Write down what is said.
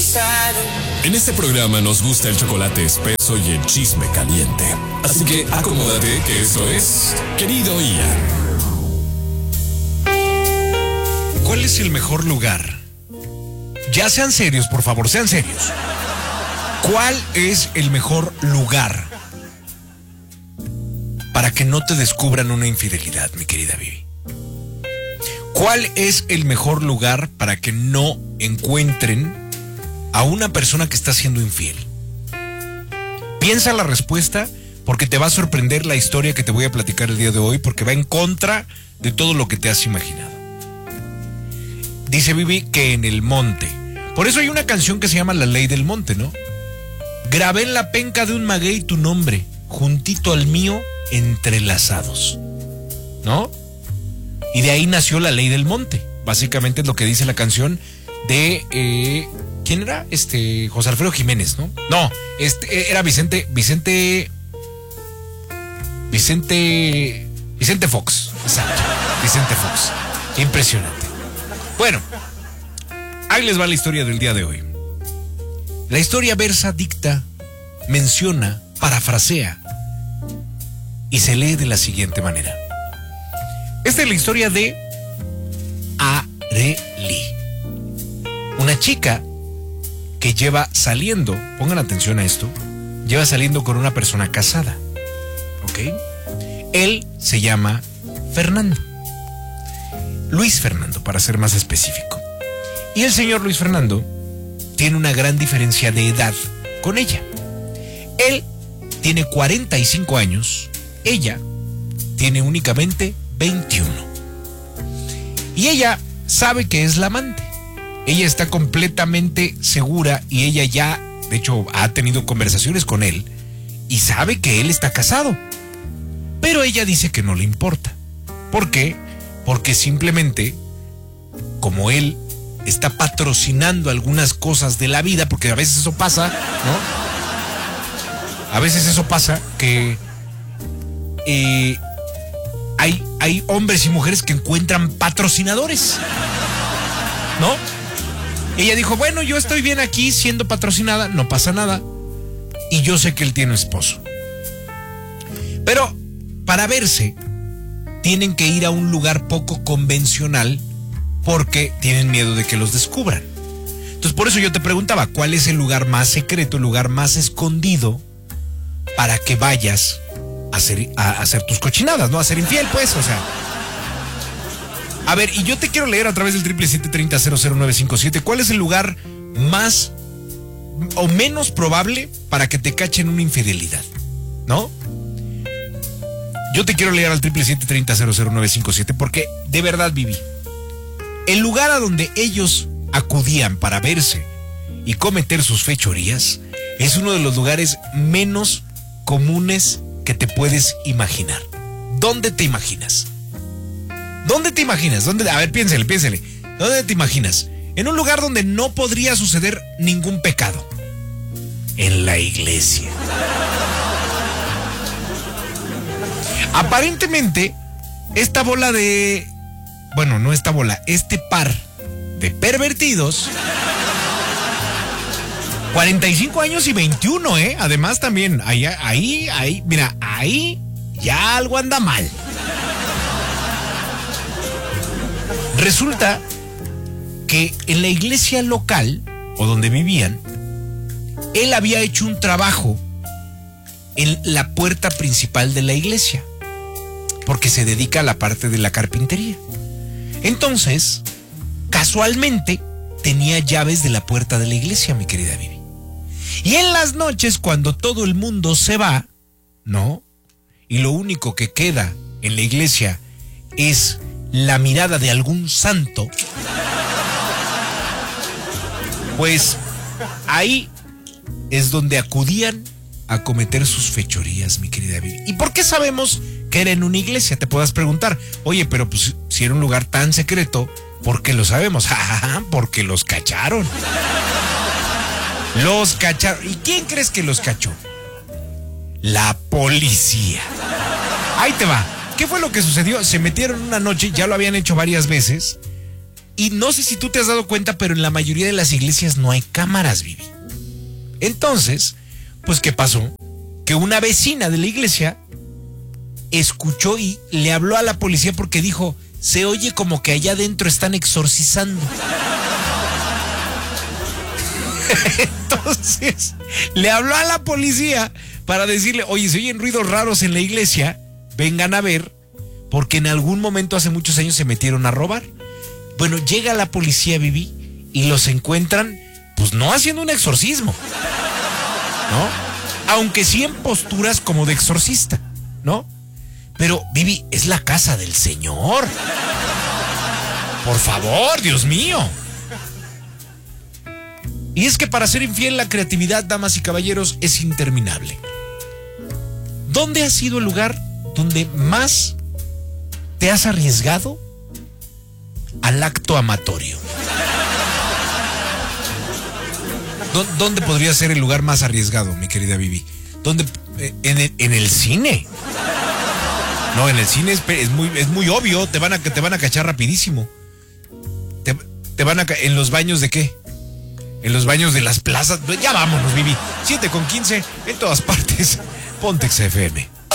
En este programa nos gusta el chocolate espeso y el chisme caliente. Así que acomódate que esto es Querido Ian. ¿Cuál es el mejor lugar? Ya sean serios, por favor, sean serios. ¿Cuál es el mejor lugar para que no te descubran una infidelidad, mi querida Vivi? ¿Cuál es el mejor lugar para que no encuentren a una persona que está siendo infiel? Piensa la respuesta porque te va a sorprender la historia que te voy a platicar el día de hoy, porque va en contra de todo lo que te has imaginado. Dice Vivi que en el monte. Por eso hay una canción que se llama La Ley del Monte, ¿no? Grabé en la penca de un maguey tu nombre, juntito al mío, entrelazados, ¿no? Y de ahí nació La Ley del Monte. Básicamente es lo que dice la canción de... ¿quién era? José Alfredo Jiménez, ¿no? No, era Vicente Fox. Exacto, Vicente Fox. Impresionante. Bueno, ahí les va la historia del día de hoy. La historia versa, dicta, menciona, parafrasea y se lee de la siguiente manera. Esta es la historia de Arely, una chica que lleva saliendo, pongan atención a esto, lleva saliendo con una persona casada, ¿ok? Él se llama Fernando, Luis Fernando, para ser más específico. Y el señor Luis Fernando tiene una gran diferencia de edad con ella. Él tiene 45 años, ella tiene únicamente 21. Y ella sabe que es la amante. Ella está completamente segura y ella ya, de hecho, ha tenido conversaciones con él y sabe que él está casado. Pero ella dice que no le importa. ¿Por qué? Porque simplemente, como él está patrocinando algunas cosas de la vida, porque a veces eso pasa, ¿no? A veces eso pasa que hay hombres y mujeres que encuentran patrocinadores, ¿no? Ella dijo, bueno, yo estoy bien aquí siendo patrocinada, no pasa nada, y yo sé que él tiene esposo. Pero para verse, tienen que ir a un lugar poco convencional porque tienen miedo de que los descubran. Entonces, por eso yo te preguntaba, ¿cuál es el lugar más secreto, el lugar más escondido para que vayas a hacer tus cochinadas, ¿no? A ser infiel, pues, o sea. A ver, y yo te quiero leer a través del 777-30-00957, ¿cuál es el lugar más o menos probable para que te cachen una infidelidad, ¿no? Yo te quiero leer al 777-30-00957 porque, de verdad, Vivi, el lugar a donde ellos acudían para verse y cometer sus fechorías es uno de los lugares menos comunes que te puedes imaginar. ¿Dónde te imaginas? ¿Dónde te imaginas? ¿Dónde? A ver, piénsele. ¿Dónde te imaginas? En un lugar donde no podría suceder ningún pecado. En la iglesia. Aparentemente, esta bola de... Bueno, no esta bola, este par de pervertidos, 45 años y 21, ¿eh? Además también, ahí, mira, ahí ya algo anda mal. Resulta que en la iglesia local, o donde vivían, él había hecho un trabajo en la puerta principal de la iglesia, porque se dedica a la parte de la carpintería. Entonces, casualmente, tenía llaves de la puerta de la iglesia, mi querida Vivi. Y en las noches, cuando todo el mundo se va, ¿no? Y lo único que queda en la iglesia es la mirada de algún santo, pues ahí es donde acudían a cometer sus fechorías, mi querida Vivi. ¿Y por qué sabemos que era en una iglesia? Te puedas preguntar, oye, pero pues si era un lugar tan secreto, ¿por qué lo sabemos? Porque los cacharon. Los cacharon. ¿Y quién crees que los cachó? La policía. Ahí te va. ¿Qué fue lo que sucedió? Se metieron una noche, ya lo habían hecho varias veces, Y no sé si tú te has dado cuenta, pero en la mayoría de las iglesias no hay cámaras, Vivi. Entonces, pues, ¿qué pasó? Que una vecina de la iglesia escuchó y le habló a la policía porque dijo, se oye como que allá adentro están exorcizando. Entonces, le habló a la policía para decirle, oye, se oyen ruidos raros en la iglesia, vengan a ver, porque en algún momento hace muchos años se metieron a robar. Bueno, llega la policía, Vivi, y los encuentran, pues no haciendo un exorcismo, ¿no? Aunque sí en posturas como de exorcista, ¿no? Pero, Vivi, es la casa del Señor. Por favor, Dios mío. Y es que para ser infiel la creatividad, damas y caballeros, es interminable. ¿Dónde ha sido el lugar donde más te has arriesgado al acto amatorio? ¿Dónde podría ser el lugar más arriesgado, mi querida Vivi? ¿Dónde? En el cine. No, en el cine es muy obvio, te van a cachar rapidísimo. Te van a ¿en los baños de qué? En los baños de las plazas. Ya vámonos, Vivi. 7:15 en todas partes. Pontex FM.